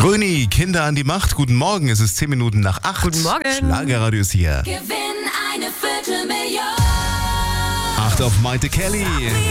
Gröni, Kinder an die Macht. Guten Morgen, es ist 10 Minuten nach 8. Guten Morgen. Schlagerradio ist hier. Gewinn eine Viertelmillion. 8 auf Maite Kelly.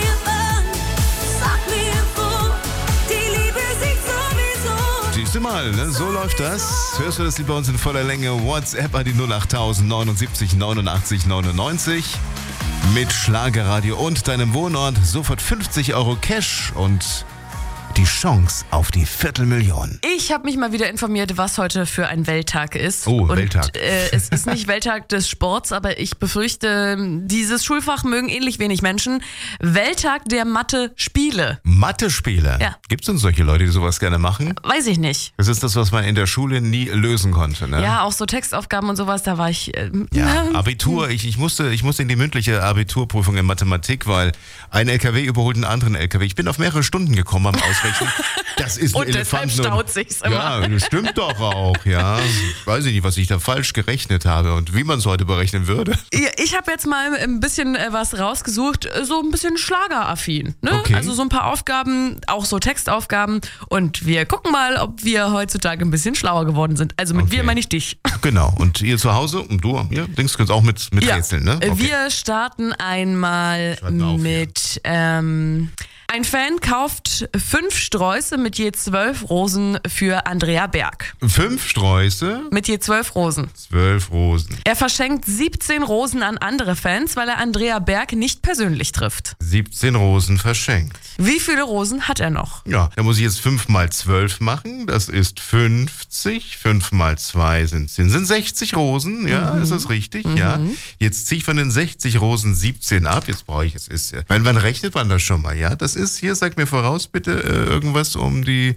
Sag mir wo, die Liebe siegt sowieso. Siehst du mal, ne? So läuft das. Hörst du das Lied bei uns in voller Länge? WhatsApp an die 08000 79 89 99. Mit Schlagerradio und deinem Wohnort sofort 50 € Cash und die Chance auf die Viertelmillion. Ich habe mich mal wieder informiert, was heute für ein Welttag ist. Oh, und, Welttag. Es ist nicht Welttag des Sports, aber ich befürchte, dieses Schulfach mögen ähnlich wenig Menschen. Welttag der Mathe-Spiele. Mathe-Spiele? Ja. Gibt es denn solche Leute, die sowas gerne machen? Weiß ich nicht. Das ist das, was man in der Schule nie lösen konnte, ne? Ja, auch so Textaufgaben und sowas, da war ich... Ja, Abitur. Ich musste in die mündliche Abiturprüfung in Mathematik, weil ein LKW überholt einen anderen LKW. Ich bin auf mehrere Stunden gekommen beim Ausrechnen. Das ist ein Und deshalb Elefant. staut sich's immer. Ja, das stimmt doch auch, ja. Weiß ich nicht, was ich da falsch gerechnet habe und wie man es heute berechnen würde. Ich habe jetzt mal ein bisschen was rausgesucht, so ein bisschen schlageraffin. Ne? Okay. Also so ein paar Aufgaben, auch so Textaufgaben. Und wir gucken mal, ob wir heutzutage ein bisschen schlauer geworden sind. Also mit Okay. wir meine ich dich. Genau. Und ihr zu Hause und du, ihr denkst jetzt auch mit Rätseln, ne? Okay. Wir starten einmal Schreib mal auf mit... ein Fan kauft 5 Sträuße mit je 12 Rosen für Andrea Berg. 5 Sträuße, Mit je 12 Rosen. 12 Rosen. Er verschenkt 17 Rosen an andere Fans, weil er Andrea Berg nicht persönlich trifft. 17 Rosen verschenkt. Wie viele Rosen hat er noch? Ja, da muss ich jetzt 5 mal 12 machen. Das ist 50. 5 mal 2 sind 60 Rosen. Ja, ist das richtig? Ja. Jetzt ziehe ich von den 60 Rosen 17 ab. Jetzt brauche ich, wann rechnet man das schon mal? Ja, das ist hier, sag mir voraus bitte, irgendwas um die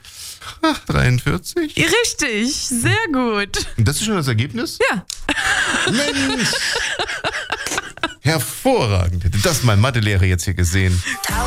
43. Richtig, sehr gut. Und das ist schon das Ergebnis? Ja. Mensch! Hervorragend. Hätte das mein Mathelehrer jetzt hier gesehen.